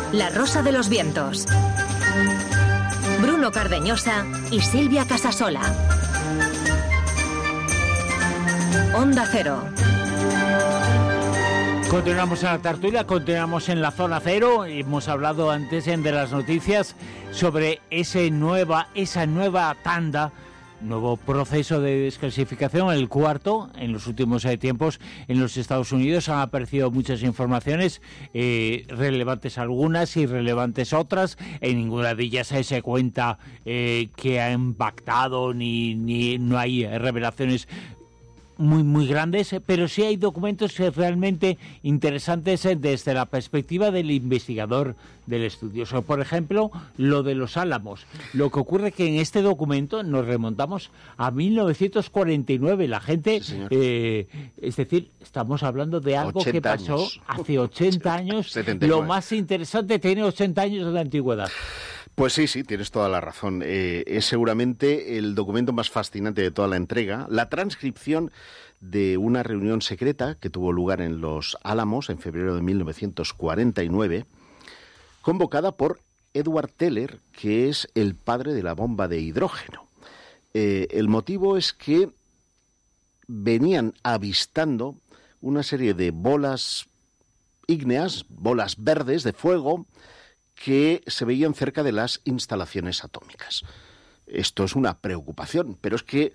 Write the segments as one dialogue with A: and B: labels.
A: La Rosa de los Vientos. Bruno Cardeñosa y Silvia Casasola. Onda Cero.
B: Continuamos en la tertulia, continuamos en la Zona Cero. Hemos hablado antes de las noticias sobre esa nueva tanda, nuevo proceso de desclasificación, el cuarto en los últimos tiempos en los Estados Unidos. Han aparecido muchas informaciones, relevantes algunas, irrelevantes otras. En ninguna de ellas se cuenta que ha impactado ni no hay revelaciones muy grandes, pero sí hay documentos realmente interesantes desde la perspectiva del investigador del estudio. Por ejemplo, lo de los Álamos. Lo que ocurre que en este documento nos remontamos a 1949. La gente,
C: sí,
B: es decir, estamos hablando de algo que pasó
C: años.
B: Hace 80 años.
C: 79.
B: Lo más interesante, tiene 80 años de antigüedad.
C: Pues sí, tienes toda la razón. Es seguramente el documento más fascinante de toda la entrega. La transcripción de una reunión secreta que tuvo lugar en Los Álamos en febrero de 1949, convocada por Edward Teller, que es el padre de la bomba de hidrógeno. El motivo es que venían avistando una serie de bolas ígneas, bolas verdes de fuego, que se veían cerca de las instalaciones atómicas. Esto es una preocupación, pero es que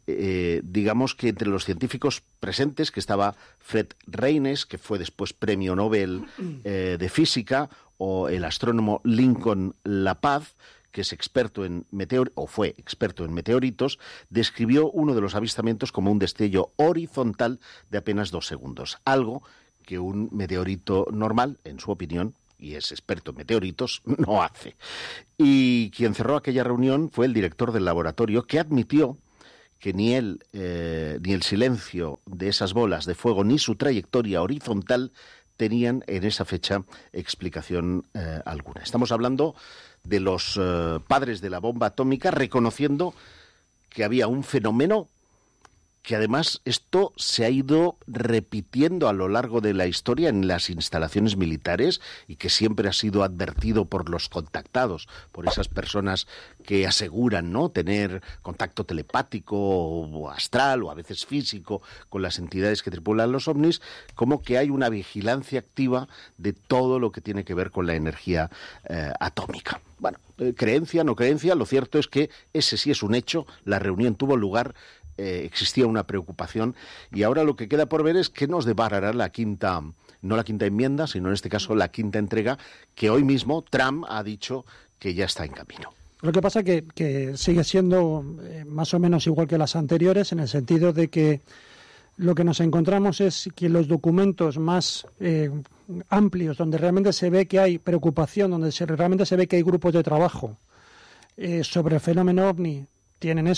C: digamos que entre los científicos presentes, que estaba Fred Reynes, que fue después premio Nobel de física, o el astrónomo Lincoln LaPaz, que es experto en fue experto en meteoritos, describió uno de los avistamientos como un destello horizontal de apenas 2 segundos, algo que un meteorito normal, en su opinión, y es experto en meteoritos, no hace. Y quien cerró aquella reunión fue el director del laboratorio, que admitió que ni el silencio de esas bolas de fuego ni su trayectoria horizontal tenían en esa fecha explicación alguna. Estamos hablando de los padres de la bomba atómica reconociendo que había un fenómeno que además esto se ha ido repitiendo a lo largo de la historia en las instalaciones militares y que siempre ha sido advertido por los contactados, por esas personas que aseguran, ¿no?, tener contacto telepático o astral o a veces físico con las entidades que tripulan los ovnis, como que hay una vigilancia activa de todo lo que tiene que ver con la energía atómica. Bueno, creencia, no creencia, lo cierto es que ese sí es un hecho, la reunión tuvo lugar, existía una preocupación y ahora lo que queda por ver es qué nos deparará la quinta, no la quinta enmienda, sino en este caso la quinta entrega, que hoy mismo Trump ha dicho que ya está en camino.
D: Lo que pasa que sigue siendo más o menos igual que las anteriores, en el sentido de que lo que nos encontramos es que los documentos más amplios, donde realmente se ve que hay preocupación, donde realmente se ve que hay grupos de trabajo sobre el fenómeno OVNI, tienen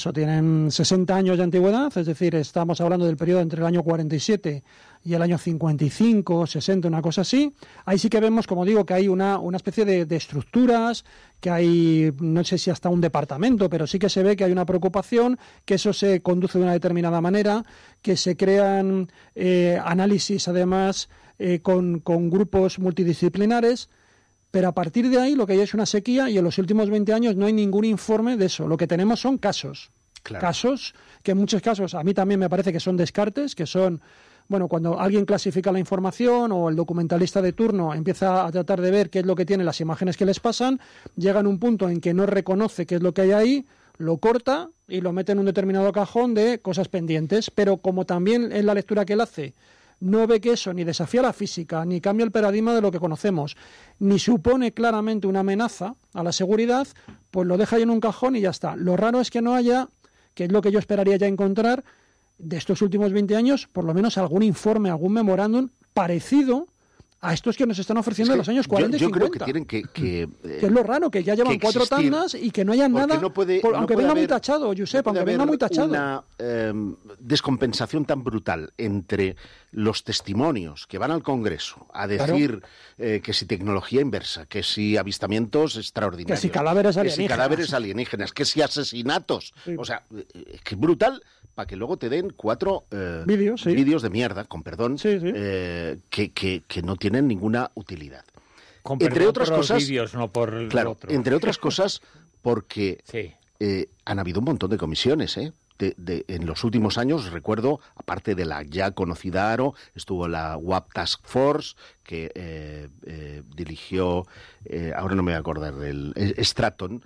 D: 60 años de antigüedad, es decir, estamos hablando del periodo entre el año 47 y el año 55, 60, una cosa así. Ahí sí que vemos, como digo, que hay una especie de estructuras, que hay, no sé si hasta un departamento, pero sí que se ve que hay una preocupación, que eso se conduce de una determinada manera, que se crean análisis, además, con grupos multidisciplinares. Pero a partir de ahí lo que hay es una sequía y en los últimos 20 años no hay ningún informe de eso. Lo que tenemos son casos. Claro. Casos que en muchos casos a mí también me parece que son descartes, que son, bueno, cuando alguien clasifica la información o el documentalista de turno empieza a tratar de ver qué es lo que tiene, las imágenes que les pasan, llegan a un punto en que no reconoce qué es lo que hay ahí, lo corta y lo mete en un determinado cajón de cosas pendientes. Pero como también en la lectura que él hace no ve que eso ni desafía la física, ni cambia el paradigma de lo que conocemos, ni supone claramente una amenaza a la seguridad, pues lo deja ahí en un cajón y ya está. Lo raro es que no haya, que es lo que yo esperaría ya encontrar, de estos últimos 20 años, por lo menos algún informe, algún memorándum parecido a estos que nos están ofreciendo en los años 40 y 50. Yo creo
C: que tienen que
D: es lo raro, que ya llevan 4 tandas y que no haya nada, aunque venga muy tachado, Josep, aunque venga muy tachado.
C: Una descompensación tan brutal entre los testimonios que van al Congreso a decir que si tecnología inversa, que si avistamientos extraordinarios,
D: que si cadáveres alienígenas,
C: que si asesinatos, sí. O sea, que es brutal, para que luego te den 4 vídeos de mierda, con perdón, sí. Que no tienen ninguna utilidad. Entre otras cosas,
B: vídeos, no por
C: claro,
B: otro.
C: Entre otras cosas, porque
B: sí.
C: Han habido un montón de comisiones, en los últimos años, recuerdo, aparte de la ya conocida ARO, estuvo la WAP Task Force, que dirigió, ahora no me voy a acordar, Stratton,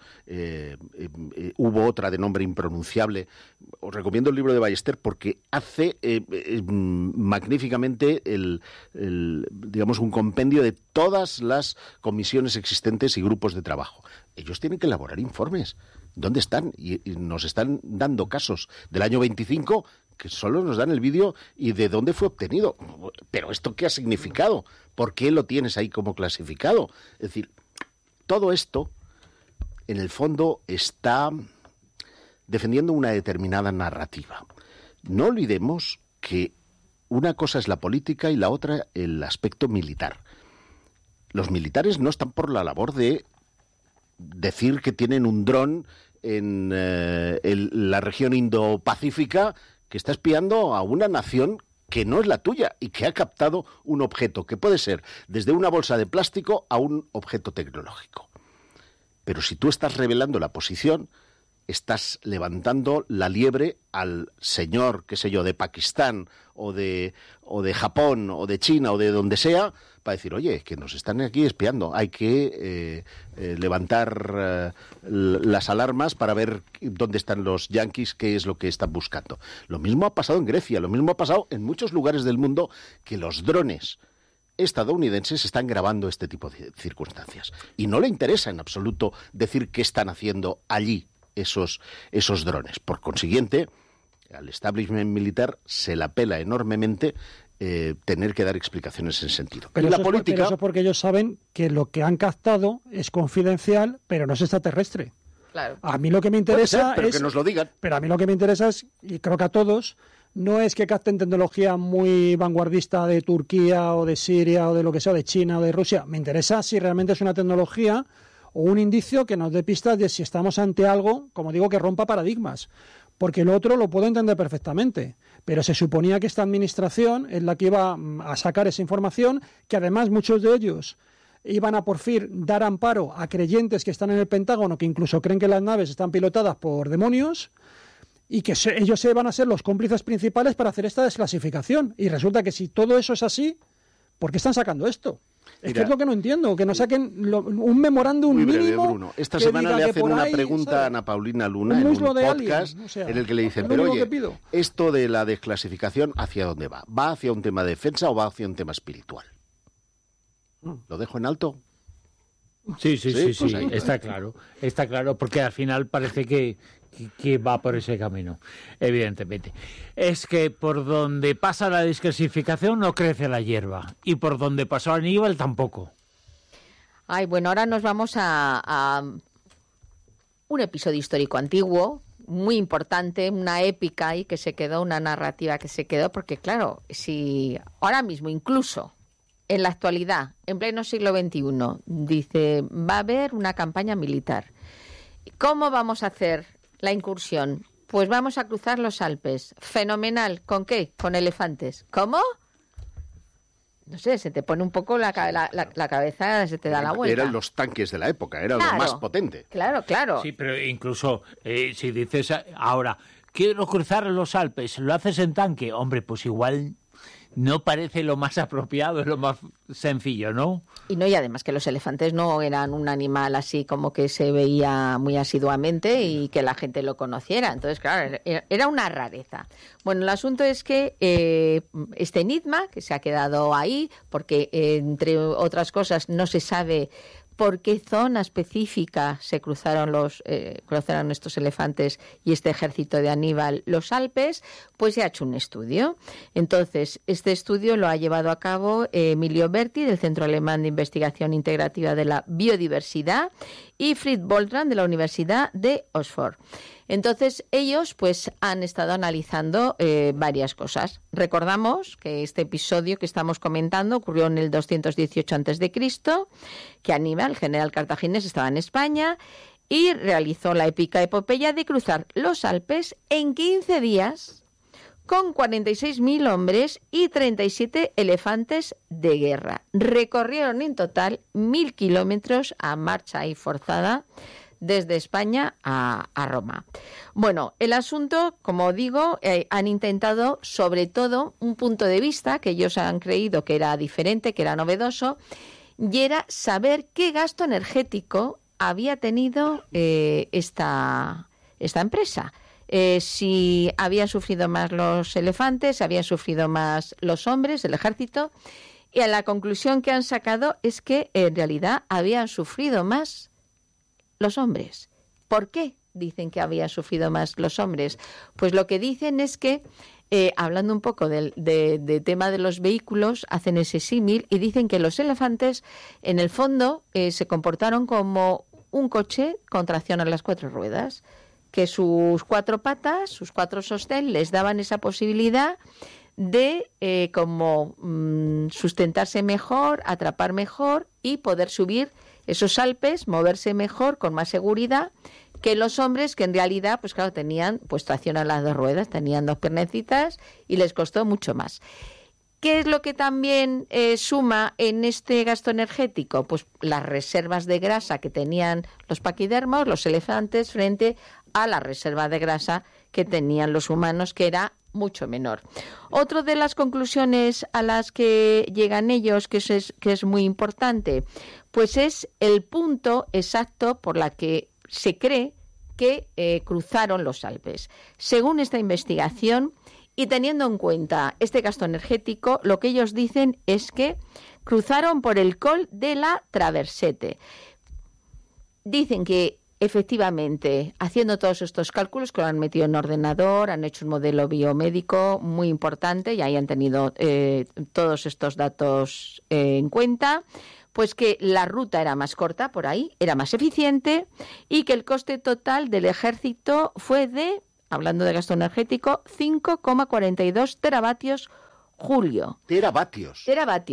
C: hubo otra de nombre impronunciable. Os recomiendo el libro de Ballester porque hace magníficamente digamos, un compendio de todas las comisiones existentes y grupos de trabajo. Ellos tienen que elaborar informes. ¿Dónde están? Y nos están dando casos del año 25 que solo nos dan el vídeo y de dónde fue obtenido. ¿Pero esto qué ha significado? ¿Por qué lo tienes ahí como clasificado? Es decir, todo esto, en el fondo, está defendiendo una determinada narrativa. No olvidemos que una cosa es la política y la otra el aspecto militar. Los militares no están por la labor de decir que tienen un dron en la región Indo-Pacífica que está espiando a una nación que no es la tuya y que ha captado un objeto que puede ser desde una bolsa de plástico a un objeto tecnológico. Pero si tú estás revelando la posición, estás levantando la liebre al señor, qué sé yo, de Pakistán o de Japón o de China o de donde sea, para decir, oye, que nos están aquí espiando. Hay que levantar las alarmas para ver dónde están los yanquis, qué es lo que están buscando. Lo mismo ha pasado en Grecia, lo mismo ha pasado en muchos lugares del mundo, que los drones estadounidenses están grabando este tipo de circunstancias. Y no le interesa en absoluto decir qué están haciendo allí esos drones. Por consiguiente, al establishment militar se la pela enormemente tener que dar explicaciones en sentido.
D: Pero,
C: y la política...
D: pero eso porque ellos saben que lo que han captado es confidencial, pero no es extraterrestre.
E: Claro.
D: A mí lo que me interesa
C: pero que nos lo digan.
D: Pero a mí lo que me interesa es, y creo que a todos, no es que capten tecnología muy vanguardista de Turquía o de Siria o de lo que sea, de China o de Rusia. Me interesa si realmente es una tecnología o un indicio que nos dé pistas de si estamos ante algo, como digo, que rompa paradigmas. Porque lo otro lo puedo entender perfectamente, pero se suponía que esta administración es la que iba a sacar esa información, que además muchos de ellos iban a por fin dar amparo a creyentes que están en el Pentágono, que incluso creen que las naves están pilotadas por demonios, y que ellos se van a ser los cómplices principales para hacer esta desclasificación. Y resulta que si todo eso es así, ¿por qué están sacando esto? Es que es lo que no entiendo, que nos saquen un memorándum
C: muy breve,
D: mínimo.
C: Bruno. Esta semana le hacen una pregunta, ¿sabes?, a Ana Paulina Luna en un podcast, o sea, en el que le dicen, pero oye, esto de la desclasificación, ¿hacia dónde va? ¿Va hacia un tema de defensa o va hacia un tema espiritual? ¿Lo dejo en alto?
B: Sí, pues está claro, porque al final parece que va por ese camino, evidentemente. Es que por donde pasa la desclasificación no crece la hierba, y por donde pasó Aníbal tampoco.
E: Ay, bueno, ahora nos vamos a un episodio histórico antiguo, muy importante, una épica ahí que se quedó, una narrativa que se quedó, porque claro, si ahora mismo incluso en la actualidad, en pleno siglo XXI, dice, va a haber una campaña militar. ¿Cómo vamos a hacer la incursión? Pues vamos a cruzar los Alpes. Fenomenal. ¿Con qué? Con elefantes. ¿Cómo? No sé, se te pone un poco la cabeza, se te da la vuelta.
C: Eran los tanques de la época, era lo más potente.
E: Claro.
B: Sí, pero incluso si dices ahora, quiero cruzar los Alpes, ¿lo haces en tanque? Hombre, pues igual no parece lo más apropiado, lo más sencillo, ¿no? Y
E: además que los elefantes no eran un animal así como que se veía muy asiduamente y que la gente lo conociera. Entonces, claro, era una rareza. Bueno, el asunto es que este enigma, que se ha quedado ahí, porque entre otras cosas no se sabe por qué zona específica se cruzaron estos elefantes y este ejército de Aníbal los Alpes, pues se ha hecho un estudio. Entonces, este estudio lo ha llevado a cabo Emilio Berti, del Centro Alemán de Investigación Integrativa de la Biodiversidad, y Fritz Boltran, de la Universidad de Oxford. Entonces, ellos pues han estado analizando varias cosas. Recordamos que este episodio que estamos comentando ocurrió en el 218 a.C., que Aníbal, el general cartaginés, estaba en España y realizó la épica epopeya de cruzar los Alpes en 15 días con 46.000 hombres y 37 elefantes de guerra. Recorrieron en total 1.000 kilómetros a marcha y forzada desde España a Roma. Bueno, el asunto, como digo, han intentado sobre todo un punto de vista que ellos han creído que era diferente, que era novedoso, y era saber qué gasto energético había tenido esta empresa. Si habían sufrido más los elefantes, habían sufrido más los hombres, el ejército, y a la conclusión que han sacado es que en realidad habían sufrido más los hombres. ¿Por qué dicen que habían sufrido más los hombres? Pues lo que dicen es que, hablando un poco del tema de los vehículos, hacen ese símil y dicen que los elefantes, en el fondo, se comportaron como un coche con tracción a las 4 ruedas, que sus 4 patas, sus 4 sostén, les daban esa posibilidad de sustentarse mejor, atrapar mejor y poder subir esos Alpes, moverse mejor, con más seguridad, que los hombres, que en realidad, pues claro, tenían pues tracción a las 2 ruedas, tenían 2 piernecitas y les costó mucho más. ¿Qué es lo que también suma en este gasto energético? Pues las reservas de grasa que tenían los paquidermos, los elefantes, frente a la reserva de grasa que tenían los humanos, que era mucho menor. Otra de las conclusiones a las que llegan ellos, que es muy importante, pues es el punto exacto por la que se cree que cruzaron los Alpes. Según esta investigación, y teniendo en cuenta este gasto energético, lo que ellos dicen es que cruzaron por el Col de la Traversete. Dicen que efectivamente, haciendo todos estos cálculos, que lo han metido en ordenador, han hecho un modelo biomédico muy importante y ahí han tenido todos estos datos en cuenta, pues que la ruta era más corta por ahí, era más eficiente y que el coste total del ejército fue de, hablando de gasto energético, 5,42 teravatios julio.
C: Teravatios,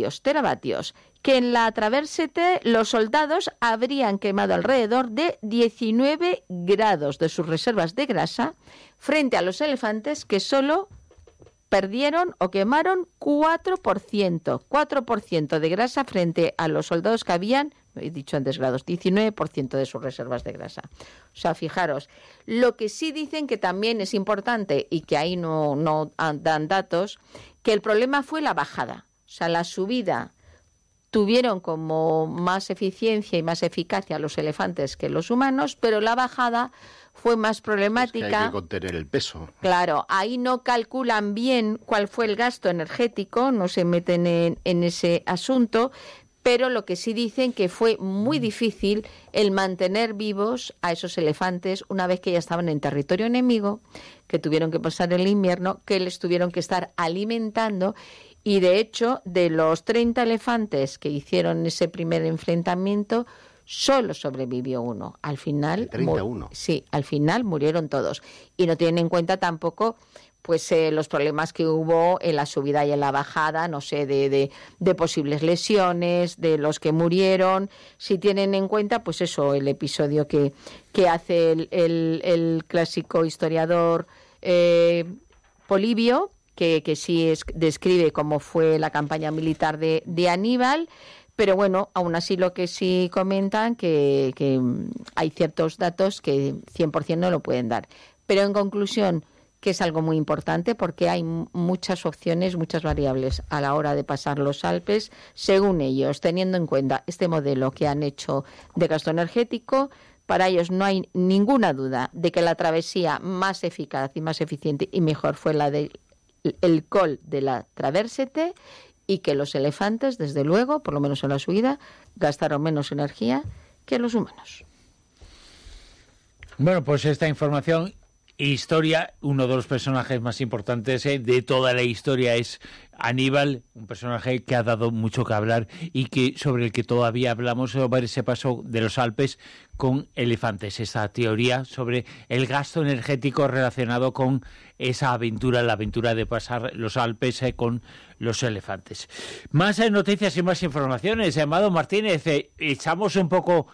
C: que en la Traversete los soldados habrían quemado alrededor de 19 grados de sus reservas de grasa frente a los elefantes, que solo perdieron o quemaron 4% de grasa frente a los soldados que habían, he dicho antes grados, 19% de sus reservas de grasa. O sea, fijaros, lo que sí dicen que también es importante y que ahí no dan datos, que el problema fue la bajada. O sea, la subida tuvieron como más eficiencia y más eficacia los elefantes que los humanos, pero la bajada fue más problemática. Es que hay que contener el peso.
E: Claro, ahí no calculan bien cuál fue el gasto energético, no se meten en ese asunto, pero lo que sí dicen que fue muy difícil el mantener vivos a esos elefantes una vez que ya estaban en territorio enemigo, que tuvieron que pasar el invierno, que les tuvieron que estar alimentando. Y de hecho, de los 30 elefantes que hicieron ese primer enfrentamiento, solo sobrevivió uno. Al final,
C: 31.
E: Sí, al final murieron todos. Y no tienen en cuenta tampoco pues los problemas que hubo en la subida y en la bajada, no sé, de posibles lesiones, de los que murieron. Si tienen en cuenta, pues eso, el episodio que hace el clásico historiador Polibio, que sí describe cómo fue la campaña militar de Aníbal, pero bueno, aún así lo que sí comentan que hay ciertos datos que 100% no lo pueden dar. Pero en conclusión, que es algo muy importante porque hay muchas opciones, muchas variables a la hora de pasar los Alpes, según ellos, teniendo en cuenta este modelo que han hecho de gasto energético. Para ellos no hay ninguna duda de que la travesía más eficaz y más eficiente y mejor fue la del Col de la Traversete, y que los elefantes, desde luego, por lo menos en la subida, gastaron menos energía que los humanos.
B: Bueno, pues esta información, historia, uno de los personajes más importantes de toda la historia es Aníbal, un personaje que ha dado mucho que hablar y que sobre el que todavía hablamos sobre ese paso de los Alpes con elefantes, esa teoría sobre el gasto energético relacionado con esa aventura, la aventura de pasar los Alpes con los elefantes. Más noticias y más informaciones. Amado Martínez, echamos un poco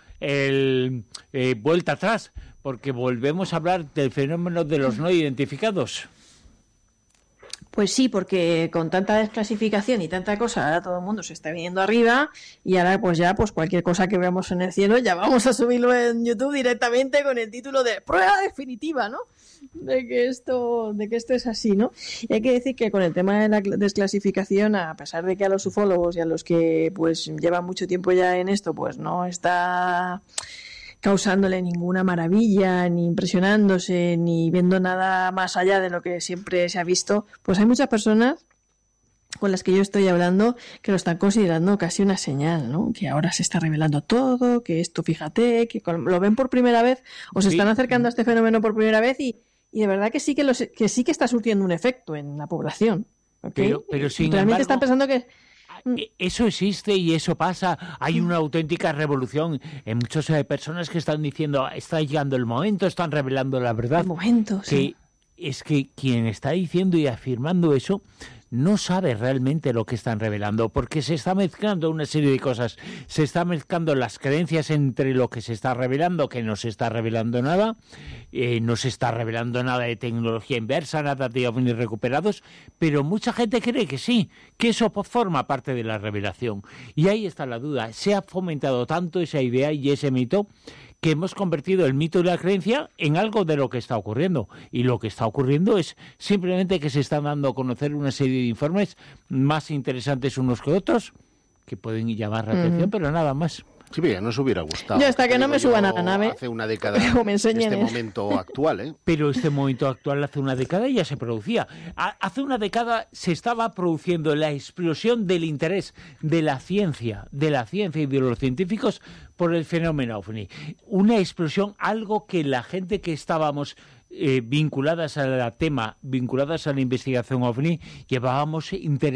B: vuelta atrás, porque volvemos a hablar del fenómeno de los no identificados.
F: Pues sí, porque con tanta desclasificación y tanta cosa, ahora todo el mundo se está viniendo arriba y ahora pues ya pues cualquier cosa que veamos en el cielo ya vamos a subirlo en YouTube directamente con el título de prueba definitiva, ¿no? De que esto es así, ¿no? Y hay que decir que con el tema de la desclasificación, a pesar de que a los ufólogos y a los que pues llevan mucho tiempo ya en esto, pues no está causándole ninguna maravilla, ni impresionándose, ni viendo nada más allá de lo que siempre se ha visto, pues hay muchas personas con las que yo estoy hablando que lo están considerando casi una señal, ¿no? Que ahora se está revelando todo, que esto, fíjate, que lo ven por primera vez o se están acercando a este fenómeno por primera vez y de verdad que sí que está surtiendo un efecto en la población. ¿Okay?
B: Pero sin
F: realmente
B: embargo,
F: están pensando que
B: eso existe y eso pasa. Hay una auténtica revolución en muchas personas que están diciendo, está llegando el momento, están revelando la verdad.
F: El momento, sí.
B: Es que quien está diciendo y afirmando eso no sabe realmente lo que están revelando, porque se está mezclando una serie de cosas. Se está mezclando las creencias entre lo que se está revelando, que no se está revelando nada, no se está revelando nada de tecnología inversa, nada de ovnis recuperados, pero mucha gente cree que sí, que eso forma parte de la revelación. Y ahí está la duda. Se ha fomentado tanto esa idea y ese mito que hemos convertido el mito y la creencia en algo de lo que está ocurriendo. Y lo que está ocurriendo es simplemente que se están dando a conocer una serie de informes más interesantes unos que otros, que pueden llamar la atención, pero nada más.
C: Sí, pero ya nos hubiera gustado.
F: Yo hasta que no me suban a la nave.
C: Hace una década,
F: me enseñen
C: este momento actual, ¿eh?
B: Pero este momento actual hace una década ya se producía. Hace una década se estaba produciendo la explosión del interés de la ciencia y de los científicos por el fenómeno OVNI. Una explosión, algo que la gente que estábamos vinculadas al tema, vinculadas a la investigación OVNI, llevábamos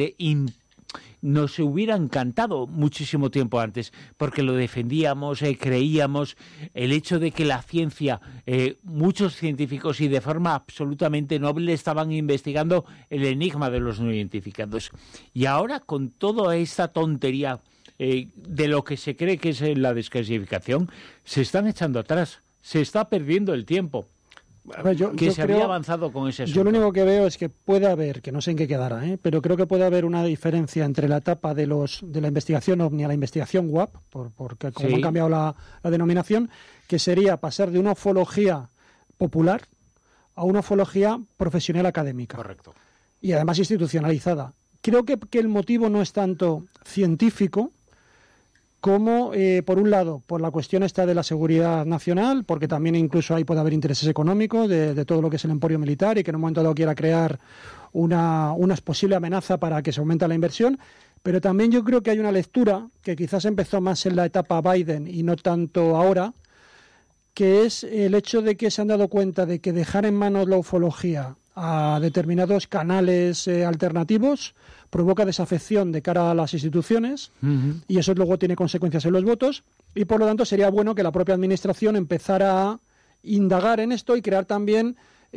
B: nos hubiera encantado muchísimo tiempo antes, porque lo defendíamos, creíamos, el hecho de que la ciencia, muchos científicos y de forma absolutamente noble estaban investigando el enigma de los no identificados. Y ahora con toda esta tontería de lo que se cree que es la desclasificación, se están echando atrás, se está perdiendo el tiempo. Había avanzado con ese asunto.
D: Yo lo único que veo es que puede haber, que no sé en qué quedará, pero creo que puede haber una diferencia entre la etapa de la investigación OVNI a la investigación WAP, porque como han cambiado la denominación, que sería pasar de una ufología popular a una ufología profesional académica.
C: Correcto.
D: Y además institucionalizada. Creo que el motivo no es tanto científico, como, por un lado, por la cuestión esta de la seguridad nacional, porque también incluso ahí puede haber intereses económicos de todo lo que es el emporio militar y que en un momento dado quiera crear una posible amenaza para que se aumente la inversión, pero también yo creo que hay una lectura que quizás empezó más en la etapa Biden y no tanto ahora, que es el hecho de que se han dado cuenta de que dejar en manos la ufología a determinados canales alternativos provoca desafección de cara a las instituciones y eso luego tiene consecuencias en los votos y por lo tanto sería bueno que la propia administración empezara a indagar en esto y crear también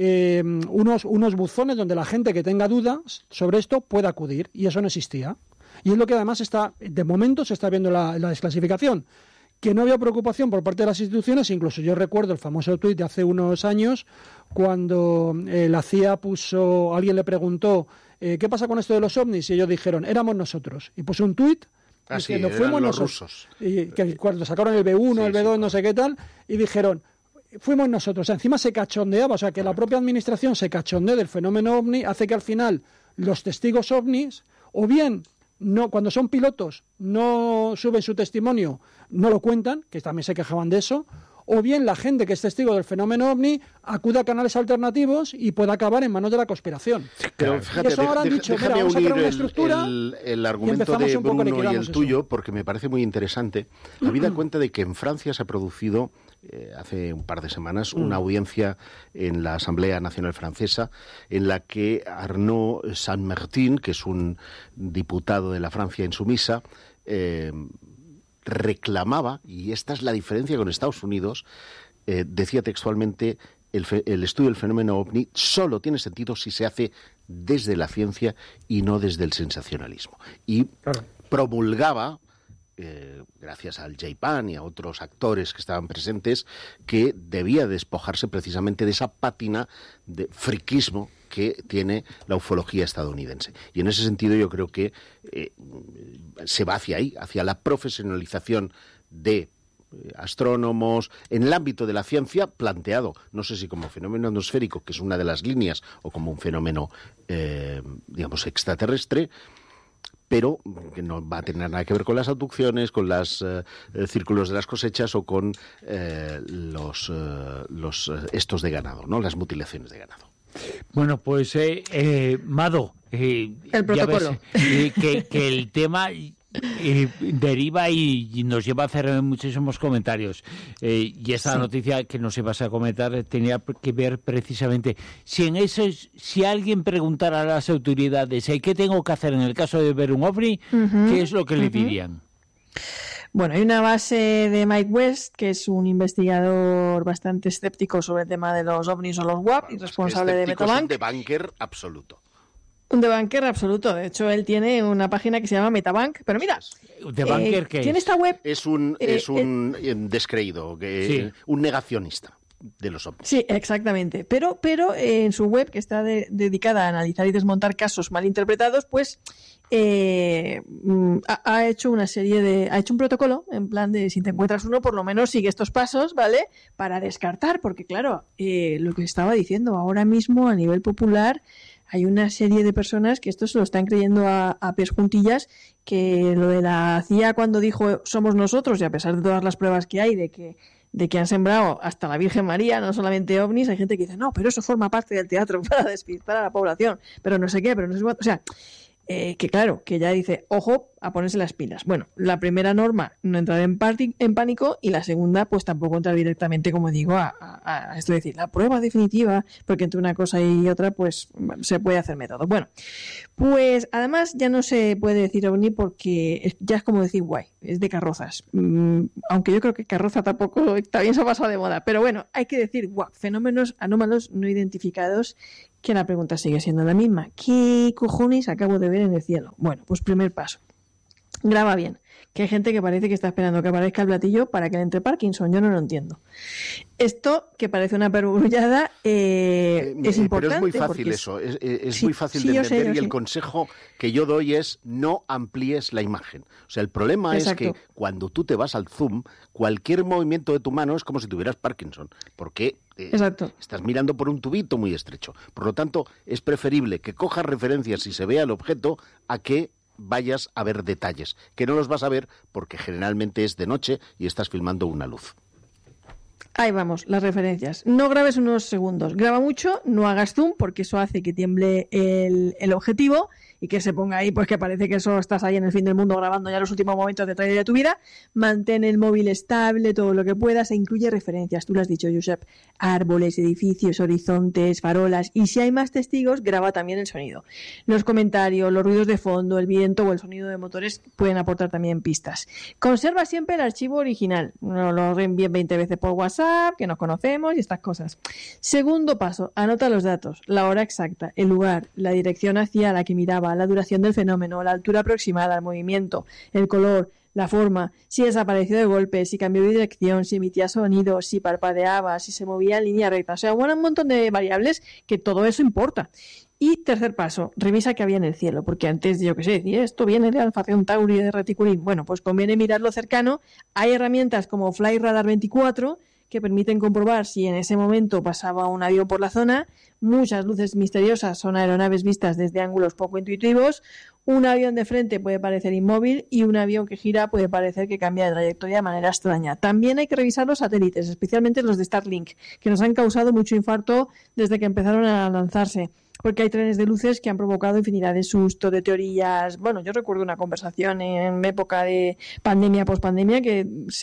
D: unos buzones donde la gente que tenga dudas sobre esto pueda acudir y eso no existía. Y es lo que además de momento se está viendo la desclasificación. Que no había preocupación por parte de las instituciones, incluso yo recuerdo el famoso tuit de hace unos años cuando la CIA alguien le preguntó ¿qué pasa con esto de los ovnis? Y ellos dijeron, éramos nosotros. Y puso un tuit diciendo, fuimos
C: los
D: nosotros.
C: Rusos.
D: Y que cuando sacaron el B1, el B2, no sé qué tal, y dijeron, fuimos nosotros. Encima se cachondeaba, o sea que la propia administración se cachondea del fenómeno ovni, hace que al final los testigos ovnis, o bien no, cuando son pilotos no suben su testimonio, no lo cuentan, que también se quejaban de eso, o bien la gente que es testigo del fenómeno OVNI acude a canales alternativos y puede acabar en manos de la conspiración.
C: Pero fíjate,
D: y eso ahora han dicho, mira, vamos a crear una estructura
C: el argumento de Bruno y el tuyo, porque me parece muy interesante. Habida cuenta de que en Francia se ha producido hace un par de semanas una audiencia en la Asamblea Nacional Francesa en la que Arnaud Saint-Martin, que es un diputado de la Francia insumisa, reclamaba, y esta es la diferencia con Estados Unidos, decía textualmente, el estudio del fenómeno OVNI solo tiene sentido si se hace desde la ciencia y no desde el sensacionalismo. Y promulgaba, gracias al J-Pan y a otros actores que estaban presentes, que debía despojarse precisamente de esa pátina de friquismo que tiene la ufología estadounidense. Y en ese sentido yo creo que se va hacia ahí, hacia la profesionalización de astrónomos en el ámbito de la ciencia, planteado, no sé si como fenómeno atmosférico, que es una de las líneas, o como un fenómeno, digamos, extraterrestre, pero que no va a tener nada que ver con las abducciones, con los círculos de las cosechas o con los estos de ganado, ¿no? Las mutilaciones de ganado.
B: Bueno, pues, Mado,
F: el protocolo.
B: Ya ves, que el tema deriva y nos lleva a hacer muchísimos comentarios. Y esta noticia que nos ibas a comentar tenía que ver precisamente si alguien preguntara a las autoridades ¿qué tengo que hacer en el caso de ver un ovni? ¿Qué es lo que le dirían?
F: Bueno, hay una base de Mike West, que es un investigador bastante escéptico sobre el tema de los ovnis o los WAP y responsable de Metabank.
C: Es un debunker absoluto.
F: Un debunker absoluto. De hecho, él tiene una página que se llama Metabank. Pero mira,
B: ¿Debunker qué es?
F: Tiene esta web.
C: Es un descreído, un negacionista de los ovnis.
F: Sí, exactamente. Pero en su web, que está dedicada a analizar y desmontar casos mal interpretados, pues ha hecho ha hecho un protocolo en plan de si te encuentras uno, por lo menos sigue estos pasos, ¿vale? Para descartar, porque claro, lo que estaba diciendo ahora mismo a nivel popular. Hay una serie de personas que esto se lo están creyendo a pies juntillas, que lo de la CIA cuando dijo somos nosotros, y a pesar de todas las pruebas que hay de que han sembrado hasta la Virgen María, no solamente ovnis, hay gente que dice, no, pero eso forma parte del teatro para despistar a la población, pero no sé qué, pero no sé cuánto. O sea, que claro, que ya dice, ojo, a ponerse las pilas. Bueno, la primera norma, no entrar en pánico, y la segunda, pues tampoco entrar directamente, como digo, a esto de decir, la prueba definitiva, porque entre una cosa y otra, pues se puede hacer método. Bueno, pues además ya no se puede decir ovni porque ya es como decir guay, es de carrozas. Aunque yo creo que carroza tampoco, también se ha pasado de moda, pero bueno, hay que decir guau, fenómenos anómalos no identificados, que la pregunta sigue siendo la misma. ¿Qué cojones acabo de ver en el cielo? Bueno, pues primer paso. Graba bien, que hay gente que parece que está esperando que aparezca el platillo para que le entre Parkinson. Yo no lo entiendo. Esto, que parece una perogrullada, es importante.
C: Pero es muy fácil eso, es muy fácil de entender, y el consejo que yo doy es no amplíes la imagen. O sea, el problema es que cuando tú te vas al zoom, cualquier movimiento de tu mano es como si tuvieras Parkinson, porque estás mirando por un tubito muy estrecho. Por lo tanto, es preferible que cojas referencias y se vea el objeto a que vayas a ver detalles, que no los vas a ver porque generalmente es de noche y estás filmando una luz.
F: Ahí vamos, las referencias. No grabes unos segundos, graba mucho, no hagas zoom porque eso hace que tiemble el objetivo y que se ponga ahí, pues que parece que eso estás ahí en el fin del mundo grabando ya los últimos momentos de trailer de tu vida. Mantén el móvil estable, todo lo que puedas, e incluye referencias. Tú lo has dicho, Josep, árboles, edificios, horizontes, farolas, y si hay más testigos, graba también el sonido. Los comentarios, los ruidos de fondo, el viento o el sonido de motores pueden aportar también pistas. Conserva siempre el archivo original. No lo reenvíen 20 veces por WhatsApp, que nos conocemos y estas cosas. Segundo paso, anota los datos, la hora exacta, el lugar, la dirección hacia la que miraba, la duración del fenómeno, la altura aproximada, el movimiento, el color, la forma, si desapareció de golpe, si cambió de dirección, si emitía sonido, si parpadeaba, si se movía en línea recta. O sea, un montón de variables que todo eso importa. Y tercer paso, revisa qué había en el cielo, porque antes, yo qué sé, decir esto viene de Alpha Centauri, de Reticulín. Bueno, pues conviene mirarlo cercano. Hay herramientas como Fly Radar 24 que permiten comprobar si en ese momento pasaba un avión por la zona. Muchas luces misteriosas son aeronaves vistas desde ángulos poco intuitivos. Un avión de frente puede parecer inmóvil y un avión que gira puede parecer que cambia de trayectoria de manera extraña. También hay que revisar los satélites, especialmente los de Starlink, que nos han causado mucho infarto desde que empezaron a lanzarse, porque hay trenes de luces que han provocado infinidad de sustos, de teorías. Bueno, yo recuerdo una conversación en época de pandemia, pospandemia, que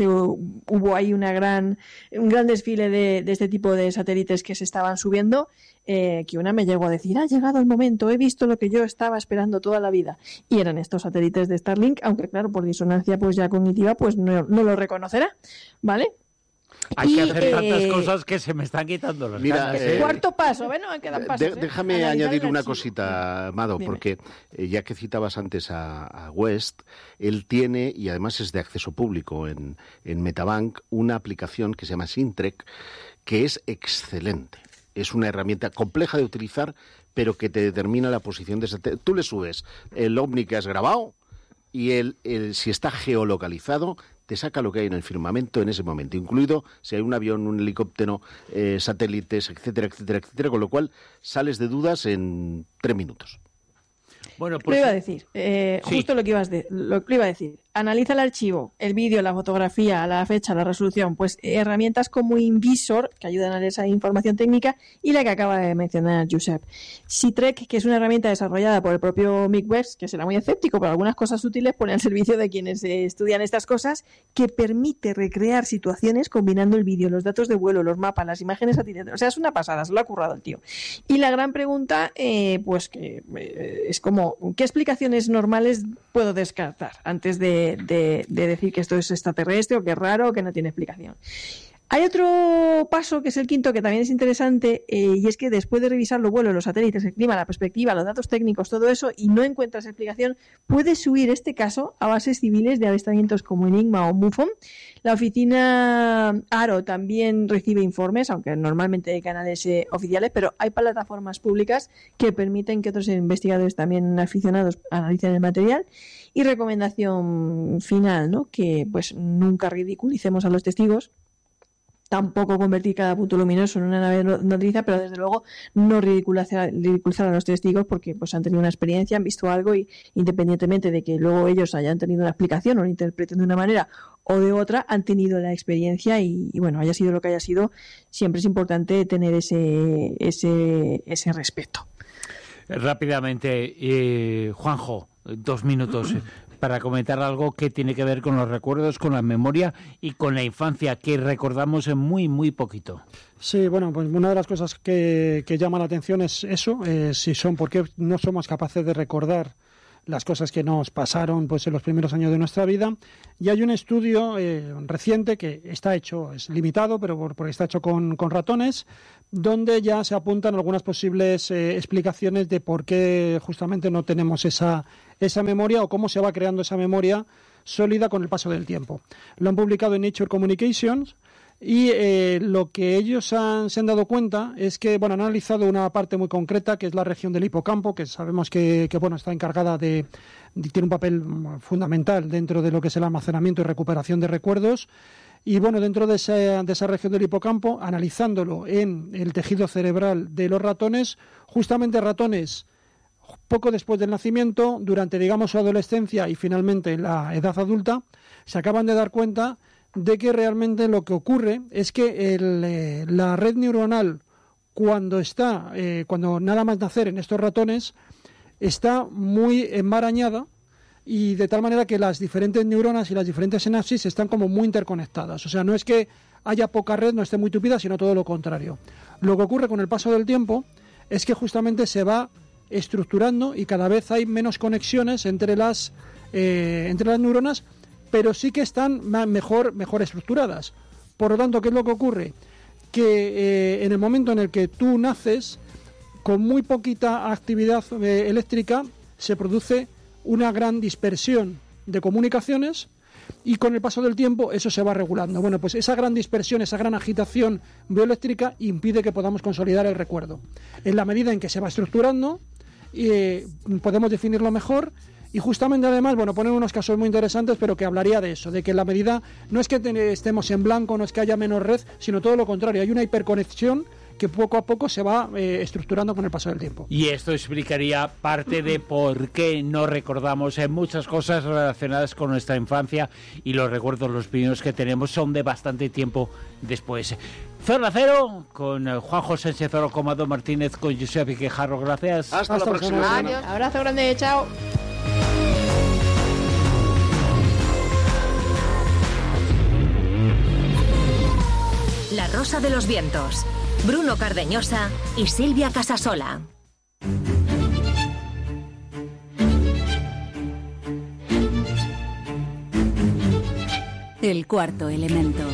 F: hubo ahí un gran desfile de este tipo de satélites que se estaban subiendo, que una me llegó a decir, ha llegado el momento, he visto lo que yo estaba esperando toda la vida. Y eran estos satélites de Starlink, aunque claro, por disonancia pues ya cognitiva, pues no lo reconocerá, ¿vale?
B: Hay que hacer tantas cosas que se me están quitando las ganas.
F: Cuarto paso, bueno, quedan pasos.
C: Déjame añadir una cosita, Amado, porque ya que citabas antes a West, él tiene, y además es de acceso público en Metabank, una aplicación que se llama Syntrek, que es excelente. es una herramienta compleja de utilizar, pero que te determina la posición de satélite. Tú le subes el ovni que has grabado y si está geolocalizado, te saca lo que hay en el firmamento en ese momento, incluido si hay un avión, un helicóptero, satélites, etcétera, etcétera, etcétera, con lo cual sales de dudas en 3 minutos.
B: Bueno, pues
F: lo iba a decir,
B: sí.
F: Justo lo que iba a decir. Analiza el archivo, el vídeo, la fotografía, la fecha, la resolución, pues herramientas como Invisor, que ayudan a esa información técnica, y la que acaba de mencionar Josep. Sitrek, que es una herramienta desarrollada por el propio Mick West, que será muy escéptico, pero algunas cosas útiles pone al servicio de quienes estudian estas cosas, que permite recrear situaciones combinando el vídeo, los datos de vuelo, los mapas, las imágenes satélites. O sea, es una pasada, se lo ha currado el tío. Y la gran pregunta, pues que es como, ¿qué explicaciones normales puedo descartar antes de decir que esto es extraterrestre o que es raro o que no tiene explicación? Hay otro paso, que es el quinto, que también es interesante, y es que después de revisar los vuelos, los satélites, el clima, la perspectiva, los datos técnicos, todo eso, y no encuentras explicación, puedes subir este caso a bases civiles de avistamientos como Enigma o MUFON. La oficina ARO también recibe informes, aunque normalmente hay canales oficiales, pero hay plataformas públicas que permiten que otros investigadores también aficionados analicen el material. Y recomendación final, ¿no? Que pues nunca ridiculicemos a los testigos. Tampoco convertir cada punto luminoso en una nave nodriza, pero desde luego no ridiculizar a los testigos, porque pues han tenido una experiencia, han visto algo, y independientemente de que luego ellos hayan tenido una explicación o lo interpreten de una manera o de otra, han tenido la experiencia y bueno, haya sido lo que haya sido, siempre es importante tener ese respeto.
B: Rápidamente, Juanjo, 2 minutos para comentar algo que tiene que ver con los recuerdos, con la memoria y con la infancia, que recordamos en muy, muy poquito.
D: Sí, bueno, pues una de las cosas que llama la atención es eso, por qué no somos capaces de recordar las cosas que nos pasaron pues en los primeros años de nuestra vida. Y hay un estudio reciente que está hecho, es limitado, pero porque está hecho con ratones, donde ya se apuntan algunas posibles explicaciones de por qué justamente no tenemos esa memoria, o cómo se va creando esa memoria sólida con el paso del tiempo. Lo han publicado en Nature Communications. Y lo que ellos se han dado cuenta es que, bueno, han analizado una parte muy concreta, que es la región del hipocampo, que sabemos que está encargada tiene un papel fundamental dentro de lo que es el almacenamiento y recuperación de recuerdos. Y bueno, dentro de esa región del hipocampo, analizándolo en el tejido cerebral de los ratones, justamente ratones poco después del nacimiento, durante, digamos, su adolescencia y finalmente en la edad adulta, se acaban de dar cuenta de que realmente lo que ocurre es que la red neuronal, cuando nada más nacer en estos ratones, está muy enmarañada, y de tal manera que las diferentes neuronas y las diferentes sinapsis están como muy interconectadas. O sea, no es que haya poca red, no esté muy tupida, sino todo lo contrario. Lo que ocurre con el paso del tiempo es que justamente se va estructurando y cada vez hay menos conexiones entre las neuronas, pero sí que están mejor estructuradas. Por lo tanto, ¿qué es lo que ocurre? Que en el momento en el que tú naces, con muy poquita actividad eléctrica, se produce una gran dispersión de comunicaciones, y con el paso del tiempo eso se va regulando. Bueno, pues esa gran dispersión, esa gran agitación bioeléctrica impide que podamos consolidar el recuerdo. En la medida en que se va estructurando, podemos definirlo mejor. Y justamente además, bueno, ponen unos casos muy interesantes, pero que hablaría de eso, de que en la medida no es que estemos en blanco, no es que haya menos red, sino todo lo contrario, hay una hiperconexión que poco a poco se va estructurando con el paso del tiempo.
B: Y esto explicaría parte de por qué no recordamos muchas cosas relacionadas con nuestra infancia, y los recuerdos, los primeros que tenemos, son de bastante tiempo después. Zona Cero, con Juanjo Sánchez Oro, Comado Martínez, con Josep Iquejarro, gracias.
C: Hasta la próxima semana.
F: Adiós. Abrazo grande, chao.
A: La Rosa de los Vientos. Bruno Cardeñosa y Silvia Casasola.
G: El cuarto elemento.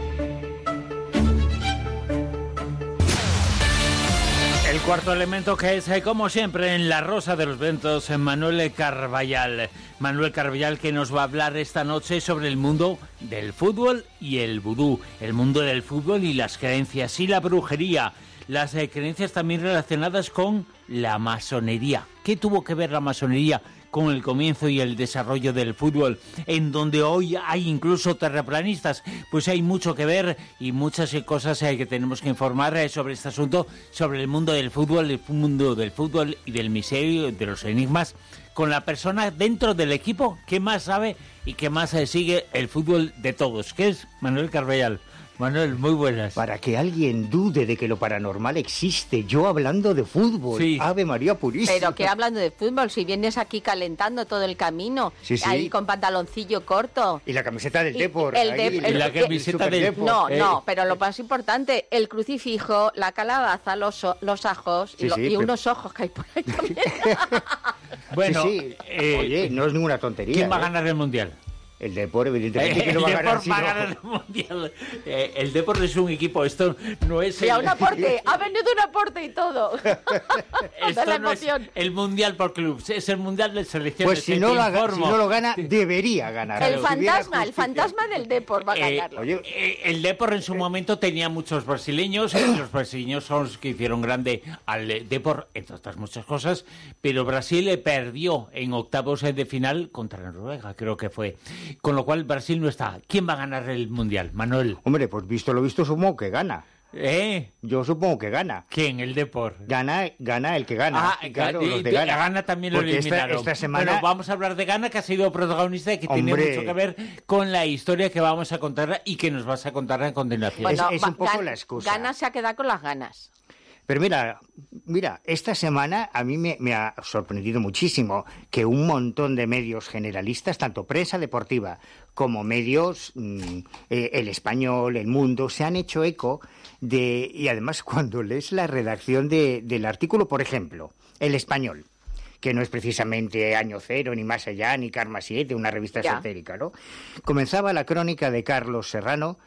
B: El cuarto elemento, que es, como siempre, en La Rosa de los Vientos, Manuel Carballal. Manuel Carballal, que nos va a hablar esta noche sobre el mundo del fútbol y el vudú. El mundo del fútbol y las creencias y la brujería. las creencias también relacionadas con la masonería. ¿Qué tuvo que ver la masonería con el comienzo y el desarrollo del fútbol, en donde hoy hay incluso terraplanistas? Pues hay mucho que ver y muchas cosas que tenemos que informar sobre este asunto, sobre el mundo del fútbol y del misterio, de los enigmas, con la persona dentro del equipo que más sabe y que más sigue el fútbol de todos, que es Manuel Carbellal. Manuel, muy buenas.
G: Para que alguien dude de que lo paranormal existe, yo hablando de fútbol,
B: sí.
G: Ave María Purísima.
E: Pero que hablando de fútbol, si vienes aquí calentando todo el camino,
G: sí.
E: ahí con pantaloncillo corto.
G: Y la camiseta del Depor.
B: La camiseta del
G: Depor.
E: No, pero lo más importante, el crucifijo, la calabaza, los ajos y unos ojos que hay por ahí también.
B: Bueno,
G: oye, no es ninguna tontería.
B: ¿Quién va a ganar el Mundial?
G: El Depor, evidentemente, que lo va a ganar.
B: Va a ganar el Mundial. El Depor es un equipo, esto no es...
E: Mira, un aporte, ha venido un aporte y todo.
B: Esto no es el Mundial por clubes, es el Mundial de selecciones.
G: Pues si no lo gana, debería ganar.
E: El fantasma del Depor va a ganarlo.
B: El Depor en su momento tenía muchos brasileños, los brasileños son los que hicieron grande al Depor, entre otras muchas cosas, pero Brasil perdió en octavos de final contra Noruega, creo que fue. Con lo cual Brasil no está. ¿Quién va a ganar el Mundial, Manuel?
G: Hombre, pues visto lo visto, supongo que gana. Yo supongo que gana.
B: ¿Quién? El Depor.
G: Gana el que gana.
B: Claro, los de Ghana. Ghana también lo eliminaron.
G: Esta semana...
B: Bueno, vamos a hablar de Ghana, que ha sido protagonista y que tiene mucho que ver con la historia que vamos a contar y que nos vas a contar a continuación.
E: Bueno,
G: es un poco la excusa.
E: Ghana se ha quedado con las ganas.
G: Pero mira, esta semana a mí me ha sorprendido muchísimo que un montón de medios generalistas, tanto prensa deportiva como medios, El Español, El Mundo, se han hecho eco de... Y además cuando lees la redacción del artículo, por ejemplo, El Español, que no es precisamente Año Cero, ni Más Allá, ni Karma 7, una revista esotérica, ¿no? Comenzaba la crónica de Carlos Serrano,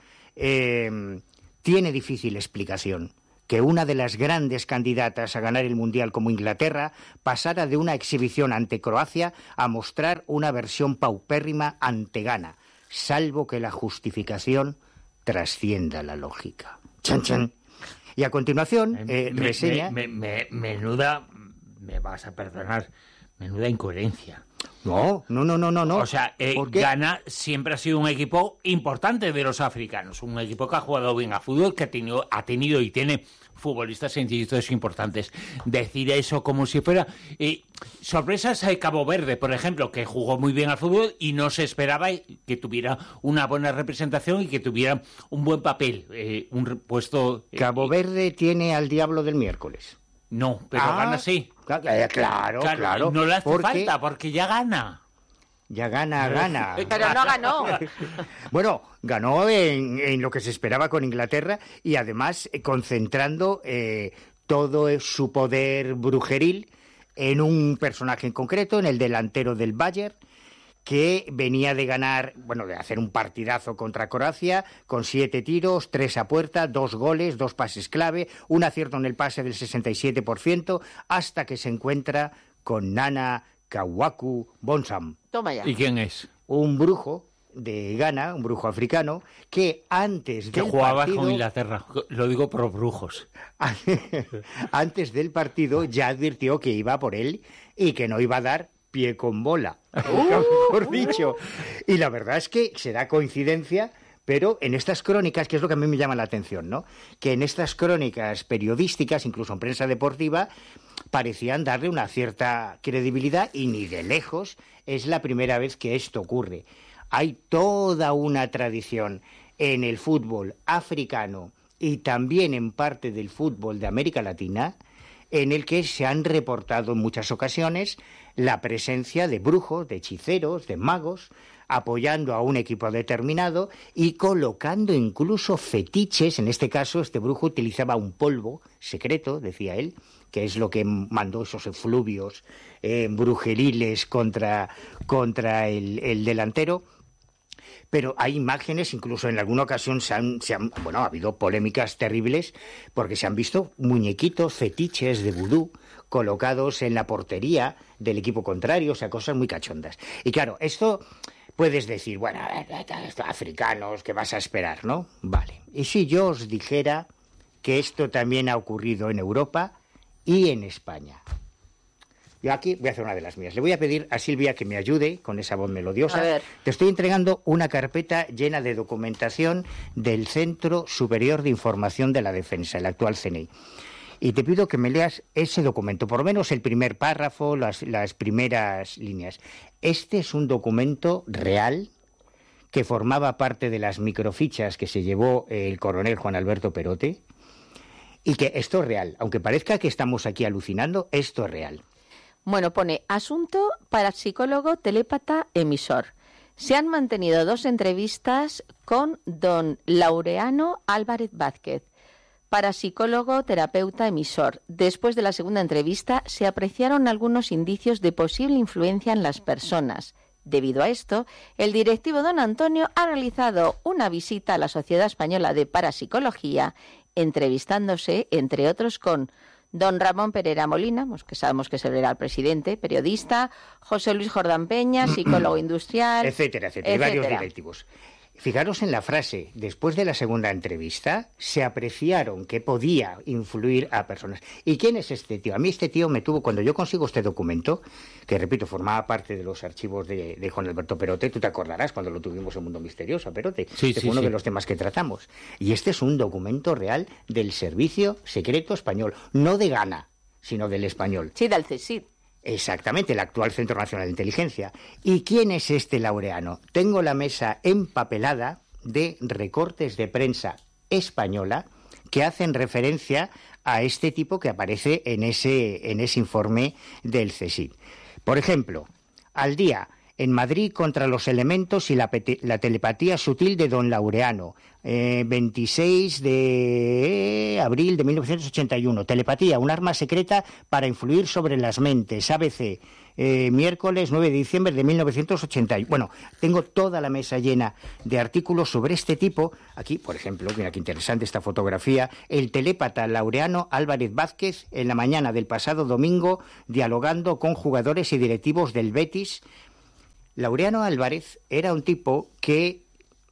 G: tiene difícil explicación que una de las grandes candidatas a ganar el Mundial como Inglaterra pasara de una exhibición ante Croacia a mostrar una versión paupérrima ante Ghana, salvo que la justificación trascienda la lógica. Chan, chan. Y a continuación, reseña...
B: Menuda, me vas a perdonar, menuda incoherencia.
G: No.
B: O sea, Ghana siempre ha sido un equipo importante de los africanos, un equipo que ha jugado bien a fútbol, que ha tenido y tiene futbolistas en sitios importantes. Decir eso como si fuera... sorpresas a Cabo Verde, por ejemplo, que jugó muy bien al fútbol y no se esperaba que tuviera una buena representación y que tuviera un buen papel, un puesto...
G: Cabo Verde tiene al diablo del miércoles.
B: No, pero Ghana sí.
G: Claro.
B: No le hace falta, porque ya gana.
G: Ya gana.
E: Pero no ganó.
G: Bueno, ganó en lo que se esperaba con Inglaterra y además concentrando todo su poder brujeril en un personaje en concreto, en el delantero del Bayern, que venía de ganar, de hacer un partidazo contra Croacia, con 7 tiros, 3 a puerta, 2 goles, 2 pases clave, un acierto en el pase del 67%, hasta que se encuentra con Nana Kawaku Bonsam.
E: Toma ya.
B: ¿Y quién es?
G: Un brujo de Ghana, un brujo africano, que antes del
B: jugaba
G: partido...
B: con Inglaterra, lo digo por brujos.
G: Antes del partido ya advirtió que iba por él y que no iba a dar pie con bola, mejor dicho. Y la verdad es que será coincidencia, pero en estas crónicas, que es lo que a mí me llama la atención, ¿no? Que en estas crónicas periodísticas, incluso en prensa deportiva, parecían darle una cierta credibilidad y ni de lejos es la primera vez que esto ocurre. Hay toda una tradición en el fútbol africano y también en parte del fútbol de América Latina, en el que se han reportado en muchas ocasiones la presencia de brujos, de hechiceros, de magos, apoyando a un equipo determinado y colocando incluso fetiches. En este caso, este brujo utilizaba un polvo secreto, decía él, que es lo que mandó esos efluvios brujeriles contra el delantero. Pero hay imágenes, incluso en alguna ocasión ha habido polémicas terribles porque se han visto muñequitos, fetiches de vudú colocados en la portería del equipo contrario, o sea, cosas muy cachondas. Y claro, esto puedes decir, estos africanos, ¿qué vas a esperar, no? Vale. ¿Y si yo os dijera que esto también ha ocurrido en Europa y en España. Yo aquí voy a hacer una de las mías. Le voy a pedir a Silvia que me ayude con esa voz melodiosa.
E: A ver.
G: Te estoy entregando una carpeta llena de documentación del Centro Superior de Información de la Defensa, el actual CNI. Y te pido que me leas ese documento, por lo menos el primer párrafo, las primeras líneas. Este es un documento real que formaba parte de las microfichas que se llevó el coronel Juan Alberto Perote, y que esto es real. Aunque parezca que estamos aquí alucinando, esto es real.
E: Bueno, pone asunto parapsicólogo, telépata, emisor. Se han mantenido 2 entrevistas con don Laureano Álvarez Vázquez, parapsicólogo, terapeuta, emisor. Después de la segunda entrevista se apreciaron algunos indicios de posible influencia en las personas. Debido a esto, el directivo don Antonio ha realizado una visita a la Sociedad Española de Parapsicología, entrevistándose, entre otros, con don Ramón Pereira Molina, que sabemos que es el presidente, periodista, José Luis Jordán Peña, psicólogo industrial,
G: etcétera, y varios directivos. Fijaros en la frase, después de la segunda entrevista, se apreciaron que podía influir a personas. ¿Y quién es este tío? A mí este tío me tuvo, cuando yo consigo este documento, que repito, formaba parte de los archivos de Juan Alberto Perote, tú te acordarás cuando lo tuvimos en Mundo Misterioso, a Perote,
B: sí,
G: fue uno de los temas que tratamos. Y este es un documento real del Servicio Secreto Español, no de Ghana, sino del español.
E: Sí, del CSIC.
G: Exactamente, el actual Centro Nacional de Inteligencia. ¿Y quién es este Laureano? Tengo la mesa empapelada de recortes de prensa española que hacen referencia a este tipo que aparece en ese informe del CSIC. Por ejemplo, Al Día, en Madrid contra los elementos y la telepatía sutil de don Laureano, 26 de abril de 1981. Telepatía, un arma secreta para influir sobre las mentes. ABC, miércoles 9 de diciembre de 1981. Bueno, tengo toda la mesa llena de artículos sobre este tipo. Aquí, por ejemplo, mira qué interesante esta fotografía. El telépata Laureano Álvarez Vázquez en la mañana del pasado domingo dialogando con jugadores y directivos del Betis. Laureano Álvarez era un tipo que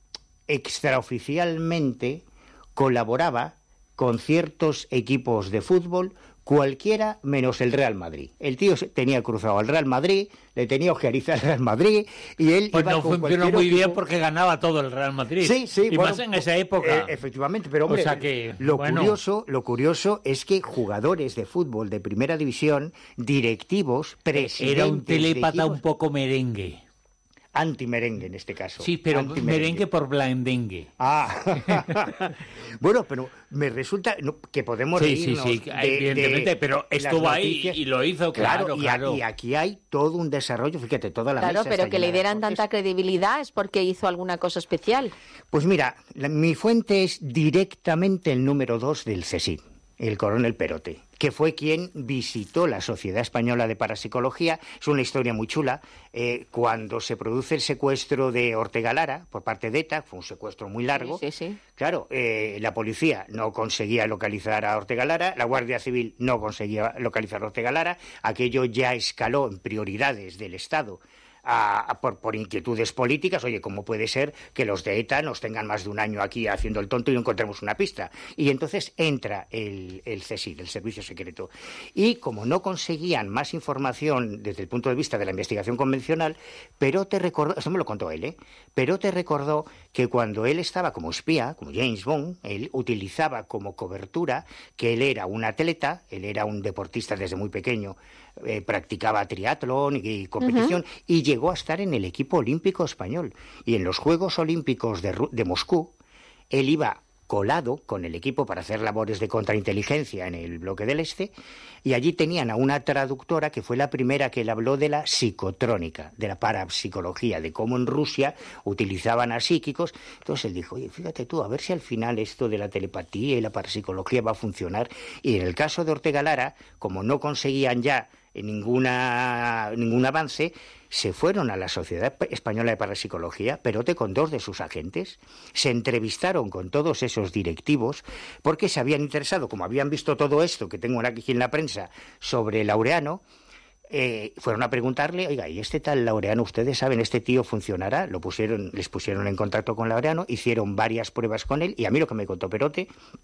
G: extraoficialmente colaboraba con ciertos equipos de fútbol, cualquiera menos el Real Madrid. El tío tenía cruzado al Real Madrid, le tenía ojeariza al Real Madrid y él
B: pues
G: iba
B: no
G: con
B: funcionó muy
G: equipo.
B: bien porque ganaba todo el Real Madrid.
G: Sí,
B: y bueno, más en esa época.
G: Efectivamente, pero hombre,
B: o sea que,
G: lo curioso es que jugadores de fútbol de primera división, directivos, presidentes...
B: Era un telépata un poco merengue.
G: Anti-merengue en este caso.
B: Sí, pero merengue por blandengue.
G: Ah, bueno, pero me resulta que podemos reírnos
B: evidentemente, pero estuvo ahí y lo hizo, claro.
G: Y aquí hay todo un desarrollo, fíjate, toda la mesa.
E: Claro, pero
G: está
E: que le
G: llena de
E: dieran
G: fotos.
E: tanta credibilidad es porque hizo alguna cosa especial.
G: Pues mira, mi fuente es directamente el número 2 del CSIC, el coronel Perote, que fue quien visitó la Sociedad Española de Parapsicología. Es una historia muy chula. Cuando se produce el secuestro de Ortega Lara por parte de ETA, fue un secuestro muy largo.
E: Sí.
G: Claro, la policía no conseguía localizar a Ortega Lara, la Guardia Civil no conseguía localizar a Ortega Lara. Aquello ya escaló en prioridades del Estado. Por inquietudes políticas. Oye, ¿cómo puede ser que los de ETA nos tengan más de un año aquí haciendo el tonto y no encontremos una pista? Y entonces entra el CSIC, el Servicio Secreto. Y como no conseguían más información desde el punto de vista de la investigación convencional, Perote recordó, eso me lo contó él, Perote recordó que cuando él estaba como espía, como James Bond, él utilizaba como cobertura que él era un atleta, él era un deportista desde muy pequeño, practicaba triatlón y competición, y llegó a estar en el equipo olímpico español. Y en los Juegos Olímpicos de Moscú, él iba colado con el equipo para hacer labores de contrainteligencia en el bloque del Este, y allí tenían a una traductora que fue la primera que le habló de la psicotrónica, de la parapsicología, de cómo en Rusia utilizaban a psíquicos. Entonces él dijo, oye, fíjate tú, a ver si al final esto de la telepatía y la parapsicología va a funcionar. Y en el caso de Ortega Lara, como no conseguían ya ningún avance, se fueron a la Sociedad Española de Parapsicología, Perote con 2 de sus agentes, se entrevistaron con todos esos directivos porque se habían interesado, como habían visto todo esto que tengo aquí en la prensa sobre Laureano, fueron a preguntarle, oiga, ¿y este tal Laureano, ustedes saben, este tío funcionará? Les pusieron en contacto con Laureano, hicieron varias pruebas con él, y a mí lo que me contó Perote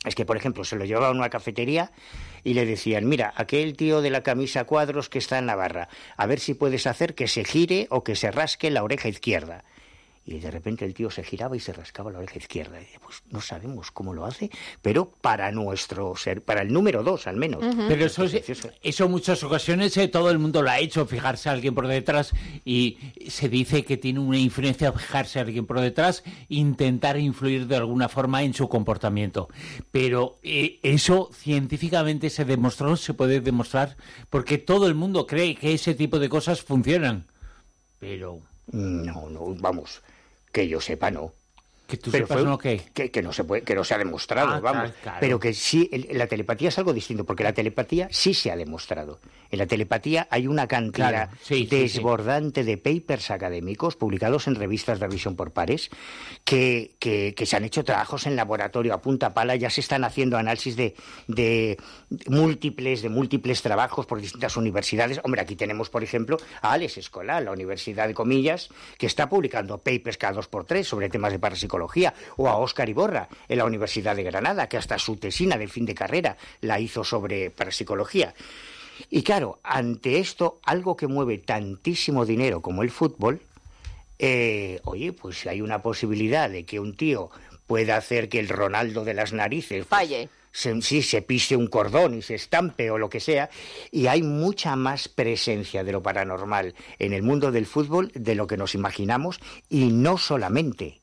G: es que, por ejemplo, se lo llevaban a una cafetería y le decían, mira, aquel tío de la camisa a cuadros que está en la barra, a ver si puedes hacer que se gire o que se rasque la oreja izquierda. Y de repente el tío se giraba y se rascaba la oreja izquierda. Y pues no sabemos cómo lo hace, pero para nuestro ser, para el número 2 al menos.
B: Pero eso en muchas ocasiones todo el mundo lo ha hecho, fijarse a alguien por detrás, y se dice que tiene una influencia fijarse a alguien por detrás, intentar influir de alguna forma en su comportamiento. Pero eso científicamente se demostró, se puede demostrar, porque todo el mundo cree que ese tipo de cosas funcionan. Pero...
G: No, vamos, que yo sepa, no.
B: Que tú sepas, ¿no? Que
G: no se puede, que no se ha demostrado, vamos.
B: Claro.
G: Pero que sí, la telepatía es algo distinto, porque la telepatía sí se ha demostrado. En la telepatía hay una cantidad desbordante de papers académicos publicados en revistas de revisión por pares, que se han hecho trabajos en laboratorio a punta pala, ya se están haciendo análisis de múltiples trabajos por distintas universidades. Hombre, aquí tenemos, por ejemplo, a Alex Escola, la Universidad de Comillas, que está publicando papers cada 2x3 sobre temas de parapsicología, o a Óscar Iborra, en la Universidad de Granada, que hasta su tesina de fin de carrera la hizo sobre parapsicología. Y claro, ante esto, algo que mueve tantísimo dinero como el fútbol, oye, pues si hay una posibilidad de que un tío pueda hacer que el Ronaldo de las narices...
E: falle.
G: Se pise un cordón y se estampe o lo que sea, y hay mucha más presencia de lo paranormal en el mundo del fútbol de lo que nos imaginamos, y no solamente